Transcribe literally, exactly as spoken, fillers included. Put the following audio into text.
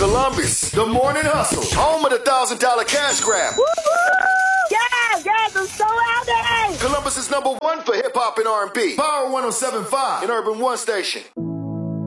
Columbus, the Morning Hustle, home of the thousand dollar cash grab. Woo-hoo! Yes, yes, I'm so happy. Columbus is number one for hip hop and R and B. Power one oh seven point five and Urban One Station.